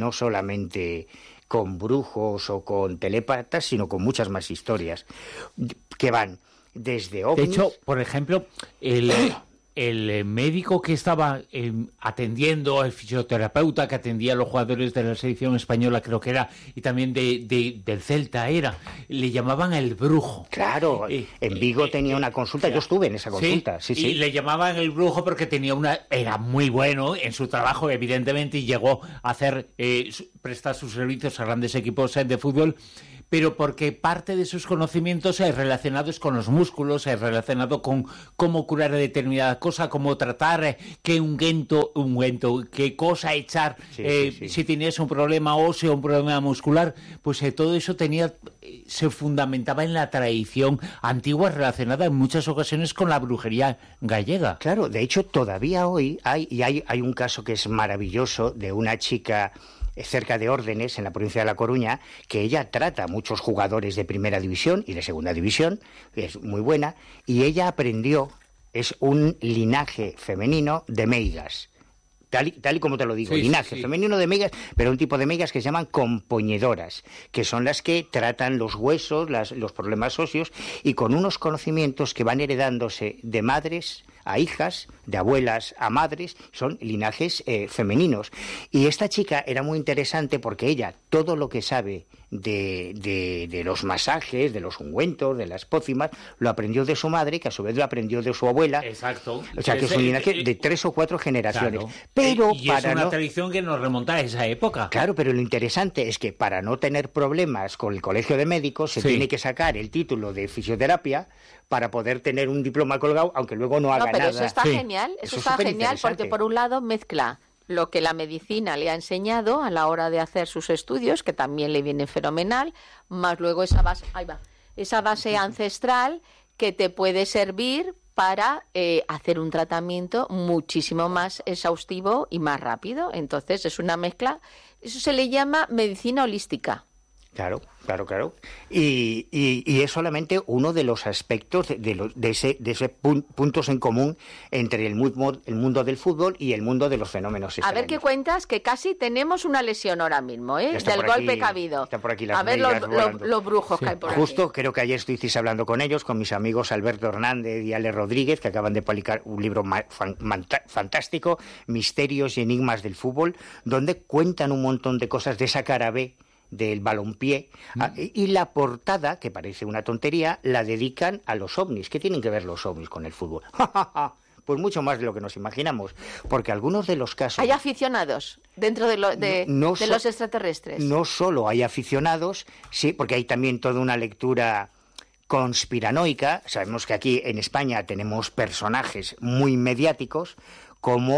G: con brujos o con telépatas, sino con muchas más historias que van desde ovnis.
B: De hecho, por ejemplo, el médico que estaba atendiendo, el fisioterapeuta que atendía a los jugadores de la selección española, creo que era, y también del Celta le llamaban el brujo.
G: Claro, en Vigo tenía una consulta, yo estuve en esa consulta. Sí.
B: Y le llamaban el brujo porque era muy bueno en su trabajo, evidentemente, y llegó a prestar sus servicios a grandes equipos de fútbol, pero porque parte de sus conocimientos relacionados con los músculos, relacionado con cómo curar determinada cosa, cómo tratar, qué ungüento, qué cosa echar, si tenías un problema óseo, un problema muscular, pues todo eso se fundamentaba en la tradición antigua relacionada en muchas ocasiones con la brujería gallega.
G: Claro, de hecho todavía hoy hay un caso que es maravilloso de una chica cerca de Órdenes, en la provincia de La Coruña, que ella trata a muchos jugadores de primera división y de segunda división, que es muy buena, y ella aprendió, es un linaje femenino de meigas. Tal y como te lo digo, linaje femenino de meigas, pero un tipo de meigas que se llaman compoñedoras, que son las que tratan los huesos, los problemas óseos, y con unos conocimientos que van heredándose de madres a hijas, de abuelas a madres, son linajes femeninos. Y esta chica era muy interesante porque ella, todo lo que sabe de los masajes, de los ungüentos, de las pócimas, lo aprendió de su madre, que a su vez lo aprendió de su abuela.
B: Exacto.
G: O sea, que es un linaje de 3 o 4 generaciones.
B: Claro.
G: Pero
B: y es una tradición que nos remonta a esa época.
G: Claro, pero lo interesante es que para no tener problemas con el colegio de médicos se tiene que sacar el título de fisioterapia para poder tener un diploma colgado, aunque luego no haga nada.
E: Pero eso está genial, eso está genial, porque por un lado mezcla lo que la medicina le ha enseñado a la hora de hacer sus estudios, que también le viene fenomenal, más luego esa base ancestral que te puede servir para hacer un tratamiento muchísimo más exhaustivo y más rápido. Entonces es una mezcla, eso se le llama medicina holística.
G: Claro. Y es solamente uno de los aspectos de ese puntos en común entre el mundo del fútbol y el mundo de los fenómenos extraños.
E: A ver qué cuentas, que casi tenemos una lesión ahora mismo, del golpe que ha habido.
G: Están por aquí las
E: a ver los brujos que hay por aquí.
G: Justo, creo que ayer estuvisteis hablando con ellos, con mis amigos Alberto Hernández y Ale Rodríguez, que acaban de publicar un libro fantástico, Misterios y Enigmas del Fútbol, donde cuentan un montón de cosas de esa cara B del balompié, y la portada, que parece una tontería, la dedican a los ovnis. ¿Qué tienen que ver los ovnis con el fútbol? Pues mucho más de lo que nos imaginamos, porque algunos de los casos...
E: ¿Hay aficionados dentro de los extraterrestres?
G: No solo hay aficionados, sí, porque hay también toda una lectura conspiranoica. Sabemos que aquí en España tenemos personajes muy mediáticos, como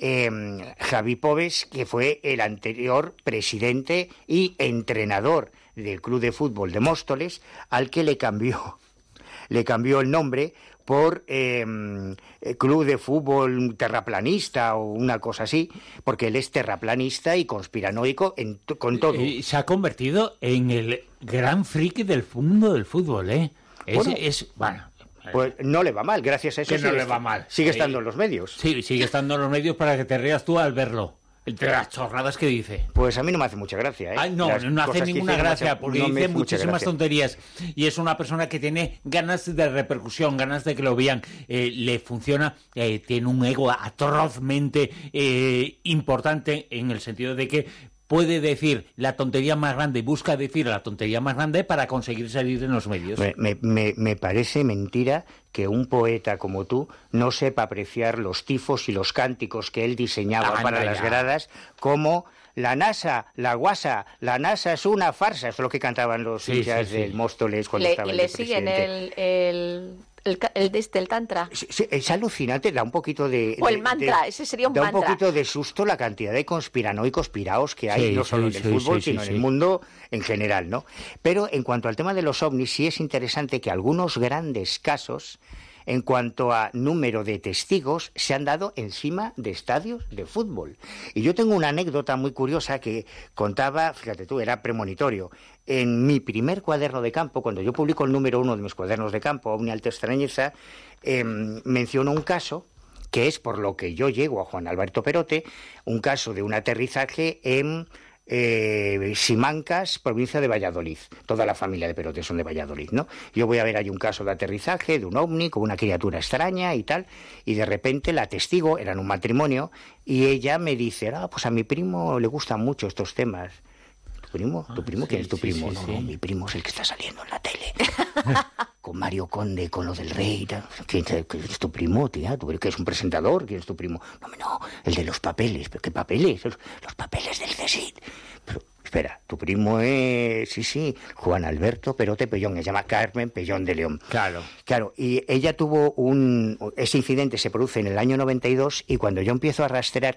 G: Javi Pobes, que fue el anterior presidente y entrenador del Club de Fútbol de Móstoles, al que le cambió el nombre por Club de Fútbol Terraplanista o una cosa así, porque él es terraplanista y conspiranoico con todo.
B: Se ha convertido en el gran friki del mundo del fútbol, ¿eh? Bueno,
G: pues no le va mal, gracias a eso.
B: Que no le va mal.
G: Sigue estando en los medios.
B: Sí, sigue estando en los medios para que te rías tú al verlo. Entre las chorradas que dice.
G: Pues a mí no me hace mucha gracia, ¿eh?
B: Ay, no hace ninguna gracia, porque dice muchísimas tonterías. Y es una persona que tiene ganas de repercusión, ganas de que lo vean. Le funciona, tiene un ego atrozmente importante, en el sentido de que puede decir la tontería más grande, busca decir la tontería más grande para conseguir salir en los medios.
G: Me parece mentira que un poeta como tú no sepa apreciar los tifos y los cánticos que él diseñaba para las gradas, como la NASA, la guasa, la NASA es una farsa. Es lo que cantaban los hinchas del Móstoles cuando estaba el presidente.
E: Le siguen el tantra.
G: Sí, es alucinante, da un poquito de...
E: O el mantra, ese sería un mantra.
G: Da un poquito de susto la cantidad de conspiranoicos piraos que hay, no solo en el fútbol, sino en el mundo en general, ¿no? Pero en cuanto al tema de los ovnis, sí es interesante que algunos grandes casos, en cuanto a número de testigos, se han dado encima de estadios de fútbol. Y yo tengo una anécdota muy curiosa que contaba, fíjate tú, era premonitorio. En mi primer cuaderno de campo, cuando yo publico el número 1 de mis cuadernos de campo, Ovni Alta Extrañeza, menciono un caso que es por lo que yo llego a Juan Alberto Perote, un caso de un aterrizaje en Simancas, provincia de Valladolid. Toda la familia de Perote son de Valladolid, ¿no? Yo voy a ver ahí un caso de aterrizaje de un ovni con una criatura extraña y tal, y de repente la testigo, eran un matrimonio, y ella me dice, pues a mi primo le gustan mucho estos temas. ¿Tu primo? ¿Quién es tu primo? No, mi primo es el que está saliendo en la tele. Con Mario Conde, con lo del rey. ¿Quién es tu primo, tía? ¿Que es un presentador? ¿Quién es tu primo? No, el de los papeles. ¿Pero qué papeles? Los papeles del CSIC. Pero, espera, tu primo es... Sí, Juan Alberto Perote Pellón, se llama Carmen Pellón de León. Claro, y ella tuvo ese incidente se produce en el año 92, y cuando yo empiezo a rastrear,